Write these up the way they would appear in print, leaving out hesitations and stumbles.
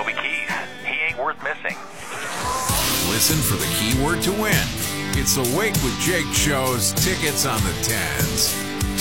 Toby Keith. He ain't worth missing. Listen for the keyword to win. It's the Wake with Jake show's tickets on the 10s.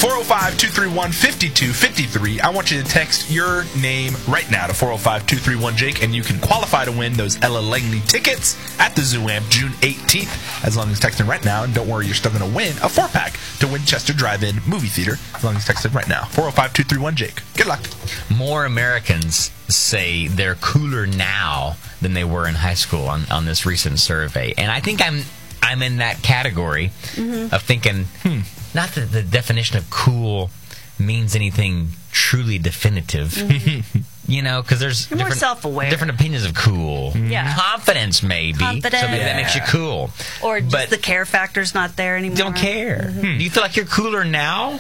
405-231-5253. I want you to text your name right now to 405-231-JAKE, and you can qualify to win those Ella Langley tickets at the Zoo Amp June 18th, as long as you're texting right now. And don't worry, you're still going to win a 4-pack to Winchester Drive-In Movie Theater, as long as you're texting right now. 405-231-JAKE. Good luck. More Americans say they're cooler now than they were in high school on this recent survey. And I think I'm in that category of thinking, not that the definition of cool means anything truly definitive. You know, because there's more self-aware. different opinions of cool. Yeah. Confidence, maybe. So maybe that makes you cool. Or just the care factor's not there anymore. Don't care. Do you feel like you're cooler now?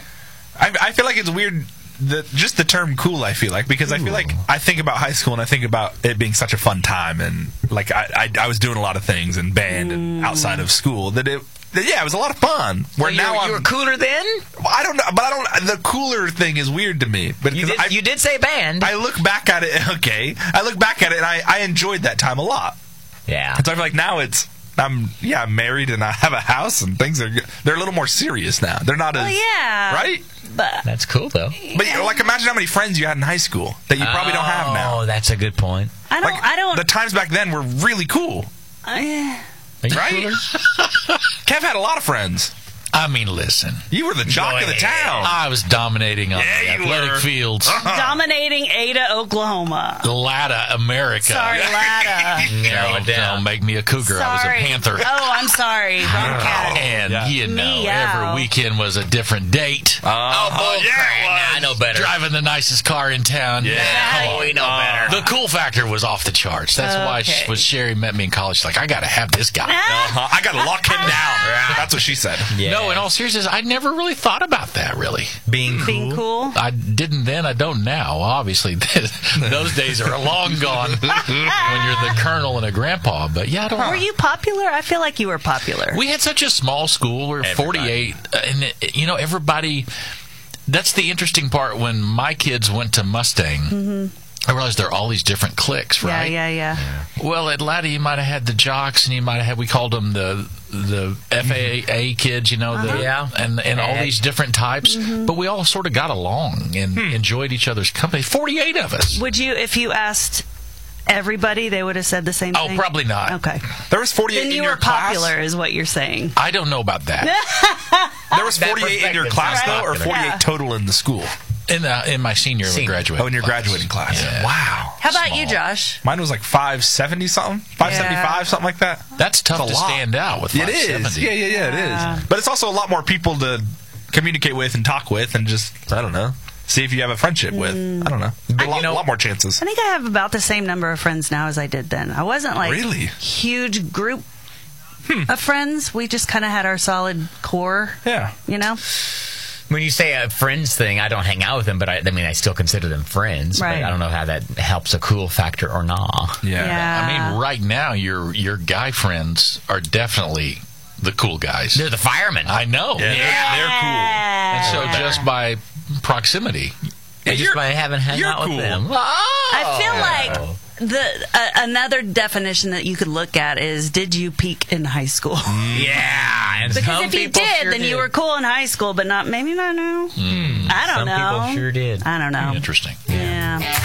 I feel like it's weird, just the term cool, I feel like, because I feel like I think about high school and I think about it being such a fun time, and like I was doing a lot of things in band and outside of school that it was a lot of fun. Where So now you were cooler then? I don't know, but the cooler thing is weird to me. But You did say band. I look back at it. Okay, I look back at it and I enjoyed that time a lot. Yeah. And so I feel like now I'm married and I have a house and they're a little more serious now. They're not as right. But that's cool though. But like, imagine how many friends you had in high school that you probably don't have now. Oh, that's a good point. I don't. The times back then were really cool. Are you Right? cooler? Kev had a lot of friends. I mean, listen. You were the jock of the town. I was dominating on the athletic fields. Dominating Ada, Oklahoma. Lada, America. Sorry, Lada. Don't make me a cougar. I was a panther. Oh, I'm sorry. Wrong cat. And, you know, Meow. every weekend was a different date. Oh, I know better. Driving the nicest car in town. Oh, we know better. The cool factor was off the charts. That's why when Sherry met me in college, she's like, I got to have this guy. I got to lock him down. That's what she said. No, in all seriousness, I never really thought about that, really. Being cool? I didn't then, I don't now. Obviously, those days are long gone when you're the colonel and a grandpa. But yeah, I don't know. Were you popular? I feel like you were popular. We had such a small school. We were 48. And, everybody... That's the interesting part. When my kids went to Mustang... I realized there are all these different cliques, right? Yeah. Well, at Laddie, you might have had the jocks, and you might have had, we called them the FAA kids, and all these different types. But we all sort of got along and enjoyed each other's company. 48 of us. Would you, if you asked everybody, they would have said the same thing? Oh, probably not. Okay. There was 48 then in you your were class? popular, is what you're saying. I don't know about that. There was 48 in your class, though, or 48 total in the school? In my senior graduating Oh, in your graduating class. Yeah. Wow. How about you, Josh? Mine was like 570 something, 575, something like that. That's tough to stand out with 570. It is. Yeah, it is. But it's also a lot more people to communicate with and talk with and just, I don't know, see if you have a friendship with. I don't know. A lot more chances. I think I have about the same number of friends now as I did then. I wasn't like huge group of friends. We just kind of had our solid core. Yeah. You know? When you say a friends thing, I don't hang out with them, but I still consider them friends. Right. But I don't know how that helps a cool factor or not. Yeah. I mean, right now, your guy friends are definitely the cool guys. They're the firemen. I know. Yeah, they're cool. And so just by proximity. Just by having hung out with them. I feel like another definition that you could look at is, did you peak in high school? Yeah. And Because some if you people did, sure then you were cool in high school, but maybe not now. I don't know. Some people sure did. I don't know. Interesting. Yeah.